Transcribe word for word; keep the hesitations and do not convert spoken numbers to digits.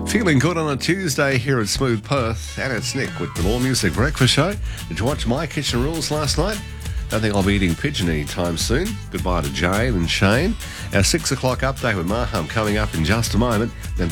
Feeling good on a Tuesday here at Smooth Perth, and it's Nick with the More Music Breakfast Show. Did you watch My Kitchen Rules last night? Don't think I'll be eating pigeon anytime soon. Goodbye to Jane and Shane. Our six o'clock update with Maham coming up in just a moment. Then